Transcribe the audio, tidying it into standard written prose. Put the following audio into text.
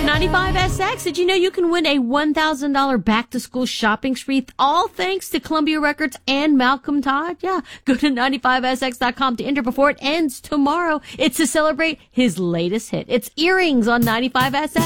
95SX, did you know you can win a $1,000 back-to-school shopping spree, all thanks to Columbia Records and Malcolm Todd? Yeah, go to 95SX.com to enter before it ends tomorrow. It's to celebrate his latest hit. It's Earrings on 95SX.